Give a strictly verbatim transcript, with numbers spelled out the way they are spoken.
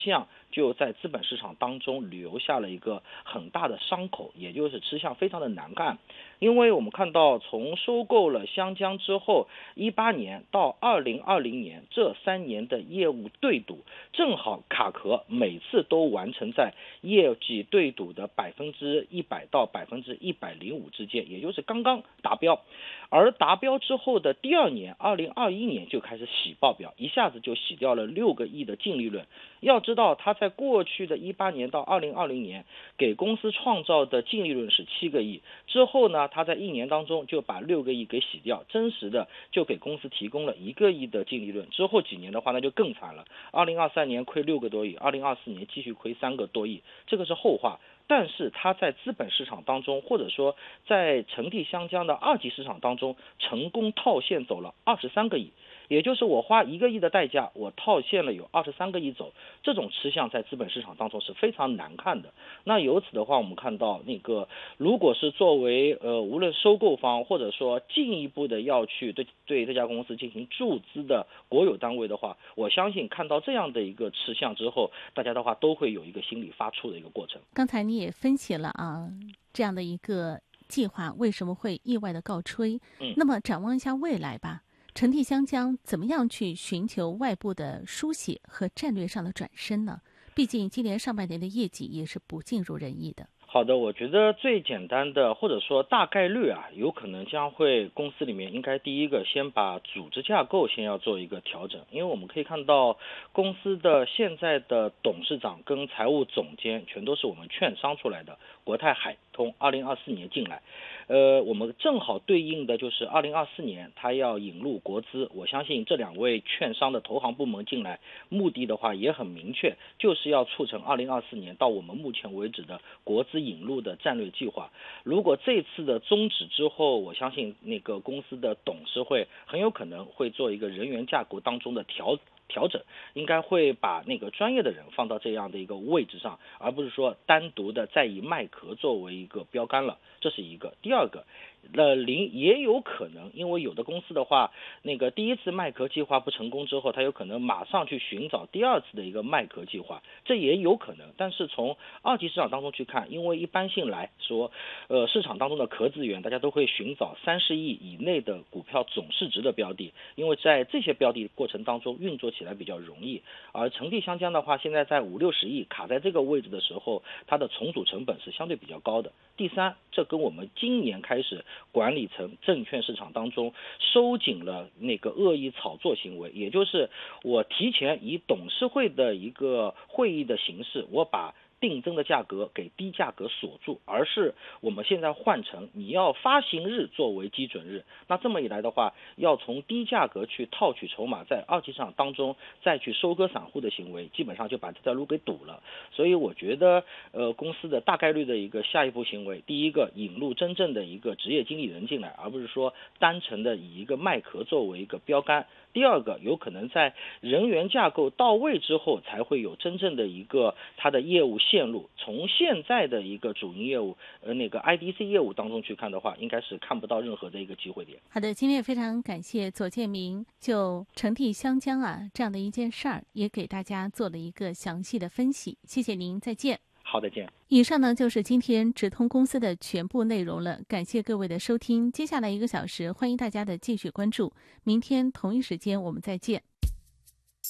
向就在资本市场当中留下了一个很大的伤口，也就是吃相非常的难看。因为我们看到从收购了湘江之后，一八年到二零二零年这三年的业务对赌正好卡壳，每次都完成在业绩对赌的百分之一百到百分之一百零五之间，也就是刚刚达标。而达标之后的第二年二零二一年就开始洗报表，一下子就洗掉了六个亿的净利润。要知道他在过去的一八年到二零二零年给公司创造的净利润是七个亿，之后呢他在一年当中就把六个亿给洗掉，真实的就给公司提供了一个亿的净利润。之后几年的话那就更惨了，二零二三年亏六个多亿，二零二四年继续亏三个多亿，这个是后话。但是他在资本市场当中，或者说在成地湘江的二级市场当中，成功套现走了二十三个亿，也就是我花一个亿的代价，我套现了有二十三个亿走，这种吃相在资本市场当中是非常难看的。那由此的话，我们看到那个，如果是作为呃无论收购方或者说进一步的要去对对这家公司进行注资的国有单位的话，我相信看到这样的一个吃相之后，大家的话都会有一个心理发怵的一个过程。 刚才你也分析了啊，这样的一个计划为什么会意外的告吹？ 嗯， 那么展望一下未来吧，成地湘江怎么样去寻求外部的书写和战略上的转身呢？毕竟今年上半年的业绩也是不尽如人意的。 好的，我觉得最简单的或者说大概率啊，有可能将会公司里面应该第一个先把组织架构先要做一个调整，因为我们可以看到公司的现在的董事长跟财务总监全都是我们券商出来的，国泰海通二零二四年进来，呃，我们正好对应的就是二零二四年他要引入国资，我相信这两位券商的投行部门进来，目的的话也很明确，就是要促成二零二四年到我们目前为止的国资引入的战略计划。如果这次的终止之后，我相信那个公司的董事会很有可能会做一个人员架构当中的调调整，应该会把那个专业的人放到这样的一个位置上，而不是说单独的再以麦壳作为一个标杆了，这是一个。第二个，呃，零也有可能，因为有的公司的话，那个第一次麦壳计划不成功之后，它有可能马上去寻找第二次的一个麦壳计划，这也有可能。但是从二级市场当中去看，因为一般性来说，呃，市场当中的壳资源，大家都会寻找三十亿以内的股票总市值的标的，因为在这些标的过程当中运作起来比较容易。而成地湘江的话，现在在五六十亿卡在这个位置的时候，它的重组成本是相对比较高的。第三，这跟我们今年开始管理层证券市场当中收紧了那个恶意炒作行为，也就是我提前以董事会的一个会议的形式，我把定增的价格给低价格锁住，而是我们现在换成你要发行日作为基准日，那这么一来的话，要从低价格去套取筹码，在二级市场当中再去收割散户的行为，基本上就把这条路给堵了。所以我觉得呃，公司的大概率的一个下一步行为，第一个引入真正的一个职业经理人进来，而不是说单纯的以一个麦壳作为一个标杆。第二个，有可能在人员架构到位之后，才会有真正的一个它的业务线路。从现在的一个主营业务，呃，那个 I D C 业务当中去看的话，应该是看不到任何的一个机会点。 好的，今天也非常感谢左建明就成地湘江啊这样的一件事儿，也给大家做了一个详细的分析。谢谢您，再见。 好的，见。 以上呢就是今天直通公司的全部内容了，感谢各位的收听。接下来一个小时，欢迎大家的继续关注，明天同一时间我们再见。